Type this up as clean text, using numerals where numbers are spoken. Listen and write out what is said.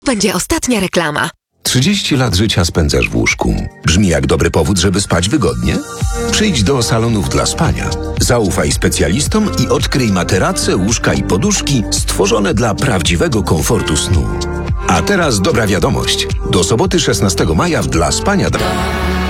Będzie ostatnia reklama. 30 lat życia spędzasz w łóżku. Brzmi jak dobry powód, żeby spać wygodnie? Przyjdź do salonów dla spania. Zaufaj specjalistom i odkryj materace, łóżka i poduszki stworzone dla prawdziwego komfortu snu. A teraz dobra wiadomość. Do soboty 16 maja w Dla Spania